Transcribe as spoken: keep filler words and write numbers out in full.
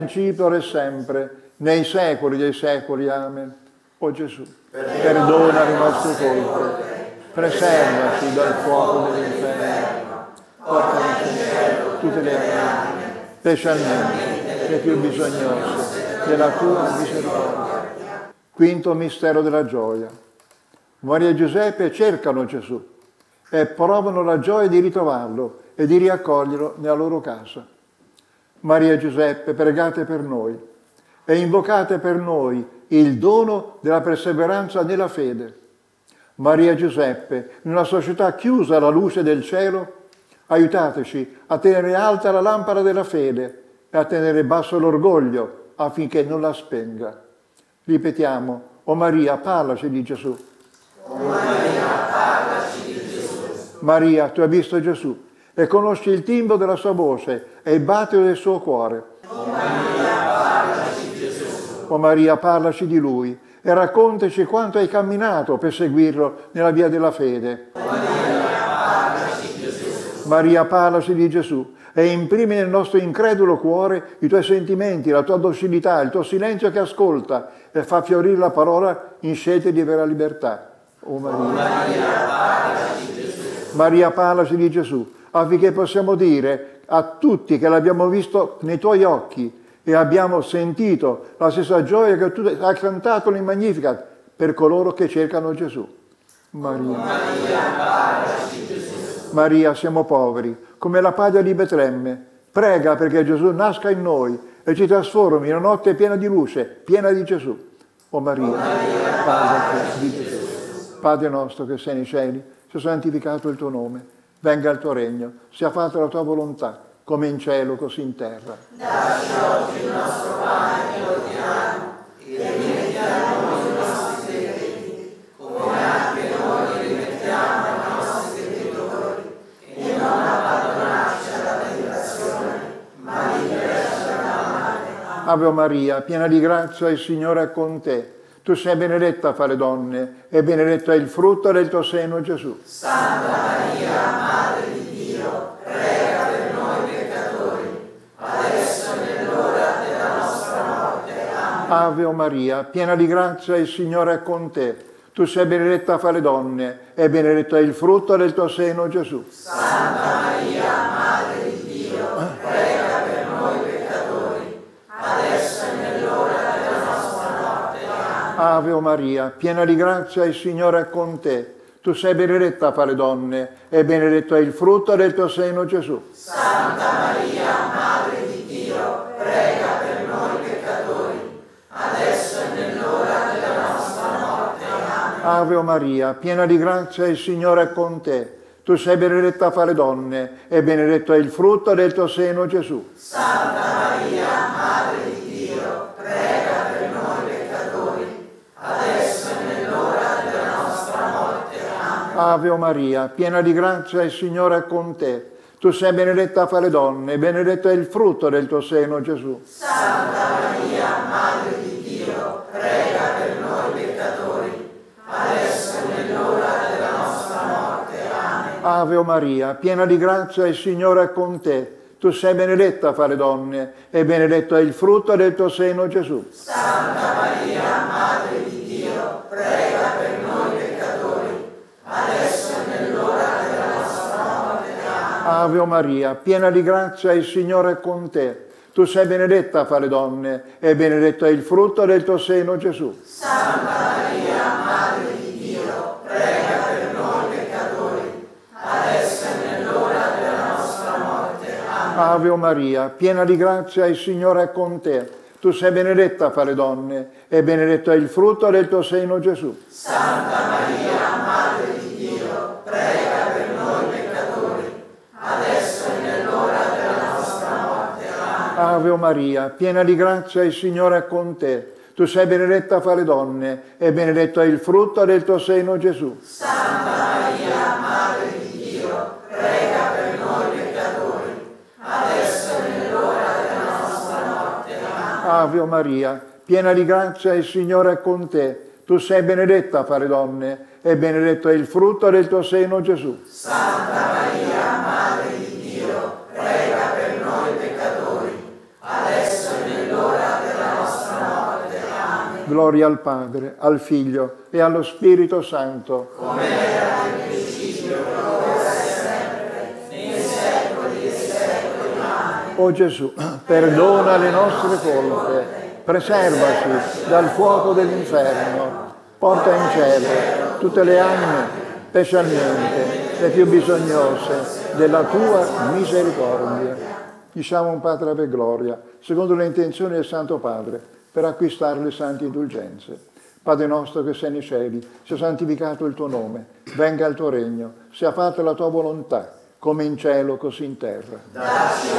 principio ora e sempre, nei secoli dei secoli. Amen. O Gesù, perdona i nostri colpi, preservaci dal fuoco dell'inferno, portaci in cielo tutte le anime, specialmente le più bisognose della tua misericordia. Quinto mistero della gioia. Maria e Giuseppe cercano Gesù e provano la gioia di ritrovarlo e di riaccoglierlo nella loro casa. Maria e Giuseppe, pregate per noi e invocate per noi il dono della perseveranza nella fede. Maria e Giuseppe, in una società chiusa alla luce del cielo, aiutateci a tenere alta la lampada della fede e a tenere basso l'orgoglio affinché non la spenga. Ripetiamo, o Maria, parlaci di Gesù. O Maria, parlaci di Gesù. Maria, tu hai visto Gesù e conosci il timbro della sua voce e il battito del suo cuore. O Maria, parlaci di Gesù. O Maria, parlaci di Lui e raccontaci quanto hai camminato per seguirlo nella via della fede. O Maria, parlaci di Gesù. Maria, parlaci di Gesù e imprimi nel nostro incredulo cuore i tuoi sentimenti, la tua docilità, il tuo silenzio che ascolta e fa fiorire la parola in scelte di vera libertà. O Maria, o Maria, parlaci di Gesù. Maria, parlaci di Gesù, affinché possiamo dire a tutti che l'abbiamo visto nei tuoi occhi e abbiamo sentito la stessa gioia che tu hai cantato nel Magnificat per coloro che cercano Gesù. Maria, Maria, parlaci di Gesù. Maria, siamo poveri, come la paglia di Betlemme. Prega perché Gesù nasca in noi e ci trasformi in una notte piena di luce, piena di Gesù. O Maria, o Maria, parlaci di Gesù. Padre nostro che sei nei cieli, sia santificato il tuo nome. Venga il tuo regno, sia fatta la tua volontà, come in cielo, così in terra. Dacci oggi il nostro pane quotidiano e rimetti a noi i nostri debiti, come anche noi rimettiamo ai nostri debitori, e non abbandonarci alla tentazione, ma liberaci dal male. Ave Maria, piena di grazia, il Signore è con te. Tu sei benedetta fra le donne, e benedetto è il frutto del tuo seno, Gesù. Santa Maria, Madre di Dio, prega per noi peccatori, adesso e nell'ora della nostra morte. Amen. Ave Maria, piena di grazia, il Signore è con te. Tu sei benedetta fra le donne, e benedetto è il frutto del tuo seno, Gesù. Santa Maria, Madre di Dio, prega per noi peccatori, adesso e nell'ora della nostra morte. Amen. Ave Maria, piena di grazia, il Signore è con te. Tu sei benedetta fra le donne, e benedetto è il frutto del tuo seno, Gesù. Santa Maria, Madre di Dio, prega per noi peccatori, adesso e nell'ora della nostra morte. Amen. Ave Maria, piena di grazia, il Signore è con te. Tu sei benedetta fra le donne, e benedetto è il frutto del tuo seno, Gesù. Santa Maria, Madre di Dio, prega per noi peccatori, adesso e nell'ora della nostra morte. Amen. Ave Maria, piena di grazia, il Signore è con te. Tu sei benedetta fra le donne, e benedetto è il frutto del tuo seno, Gesù. Santa Maria, Madre di Dio, prega per noi peccatori, adesso e nell'ora della nostra morte. Amen. Ave Maria, piena di grazia, il Signore è con te. Tu sei benedetta fra le donne, e benedetto è il frutto del tuo seno, Gesù. Santa Maria, Madre di Dio, prega per noi peccatori, adesso e nell'ora della nostra morte. Amen. Ave Maria, piena di grazia, il Signore è con te. Tu sei benedetta fra le donne, e benedetto è il frutto del tuo seno, Gesù. Santa Maria, Madre di Dio, prega per noi peccatori, adesso e nell'ora della nostra morte. Amen. Ave Maria, piena di grazia, il Signore è con te. Tu sei benedetta fra le donne, e benedetto è il frutto del tuo seno, Gesù. Santa Maria, Madre di Dio, prega per noi peccatori, adesso e nell'ora della nostra morte. Amen. Ave Maria, piena di grazia, il Signore è con te. Tu sei benedetta fra le donne, e benedetto è il frutto del tuo seno, Gesù. Santa Maria, Madre di Dio, prega per noi peccatori, adesso e nell'ora della nostra morte. Amen. Ave Maria, piena di grazia, il Signore è con te. Tu sei benedetta fra le donne, e benedetto è il frutto del tuo seno, Gesù. Santa Maria, Madre di Dio, prega per noi peccatori, adesso e nell'ora Gloria al Padre, al Figlio e allo Spirito Santo. Come era nel principio, ora e sempre, nei secoli dei secoli. Amen. O Gesù, perdona le nostre colpe, preservaci dal fuoco dell'inferno, porta in cielo tutte le anime, specialmente le più bisognose della tua misericordia. Diciamo un Padre Ave Gloria, secondo le intenzioni del Santo Padre, per acquistare le sante indulgenze. Padre nostro che sei nei cieli, sia santificato il tuo nome, venga il tuo regno, sia fatta la tua volontà, come in cielo così in terra. Dacci